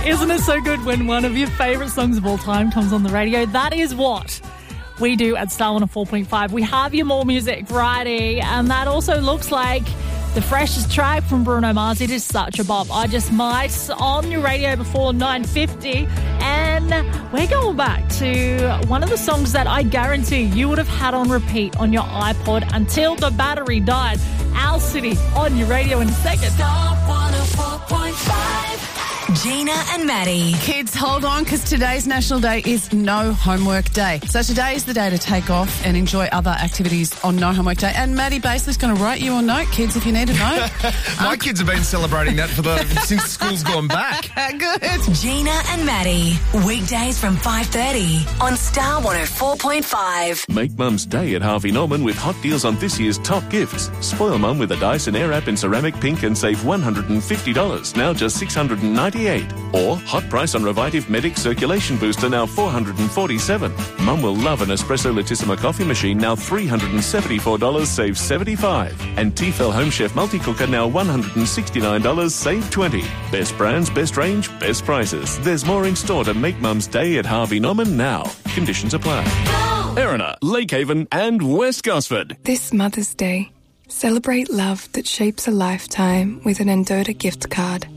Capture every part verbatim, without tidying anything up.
Isn't it so good when one of your favourite songs of all time comes on the radio? That is what we do at Star one oh four point five. We have your More Music Friday, and that also looks like the freshest track from Bruno Mars. It is such a bop. I Just Might on your radio before nine fifty. And we're going back to one of the songs that I guarantee you would have had on repeat on your iPod until the battery died. Owl City on your radio in a second. Star one oh four point five. Gina and Maddie. Kids, hold on, because today's National Day is No Homework Day. So today is the day to take off and enjoy other activities on No Homework Day. And Maddie Basely's going to write you a note, kids, if you need a note. My um, kids have been celebrating that for the since school's gone back. Good. Gina and Maddie. Weekdays from five thirty on Star one oh four point five. Make Mum's Day at Harvey Norman with hot deals on this year's top gifts. Spoil Mum with a Dyson Airwrap in ceramic pink and save one hundred fifty dollars, now just six hundred ninety-eight dollars. Or hot price on Revitive Medic Circulation Booster, now four hundred forty-seven dollars. Mum will love an Espresso Latissima coffee machine, now three hundred seventy-four dollars, save seventy-five dollars. And Tefal Home Chef Multi-Cooker, now one hundred sixty-nine dollars, save twenty dollars. Best brands, best range, best prices. There's more in store to make Mum's Day at Harvey Norman now. Conditions apply. Erina, Lake Haven and West Gosford. This Mother's Day, celebrate love that shapes a lifetime with an Endota gift card.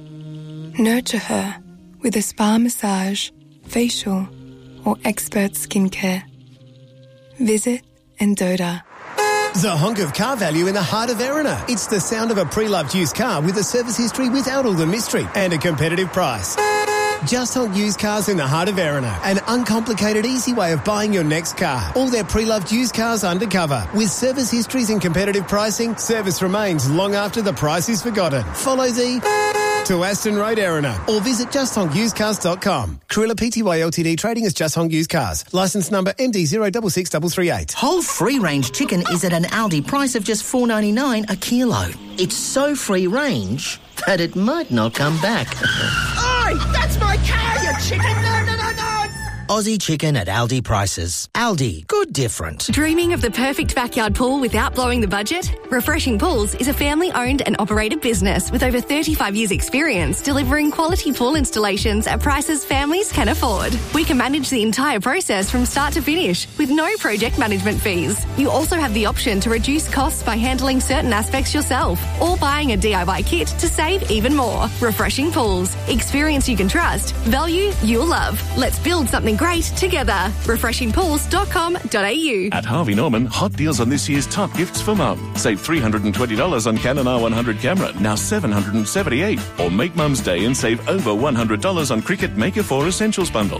Nurture her with a spa massage, facial, or expert skincare. Visit Endota. The honk of car value in the heart of Erina. It's the sound of a pre-loved used car with a service history without all the mystery and a competitive price. Just Honk Used Cars in the heart of Erina. An uncomplicated, easy way of buying your next car. All their pre-loved used cars undercover. With service histories and competitive pricing, service remains long after the price is forgotten. Follow the to Aston Road, Erina, or visit just honk used cars dot com. Carilla Pty Ltd trading as Just Honk Used Cars. Licence number M D zero six six three three eight. Whole free-range chicken is at an Aldi price of just four dollars ninety-nine a kilo. It's so free-range that it might not come back. Oi! That's my car, you chicken! No, no, no, no! Aussie chicken at Aldi prices. Aldi, good different. Dreaming of the perfect backyard pool without blowing the budget? Refreshing Pools is a family-owned and operated business with over thirty-five years experience delivering quality pool installations at prices families can afford. We can manage the entire process from start to finish with no project management fees. You also have the option to reduce costs by handling certain aspects yourself or buying a D I Y kit to save even more. Refreshing Pools. Experience you can trust. Value you'll love. Let's build something great together. refreshing pools dot com dot a u. At Harvey Norman, hot deals on this year's top gifts for Mum. Save three hundred twenty dollars on Canon R one hundred camera, now seven hundred seventy-eight dollars. Or make Mum's Day and save over one hundred dollars on Cricut Maker four Essentials bundle.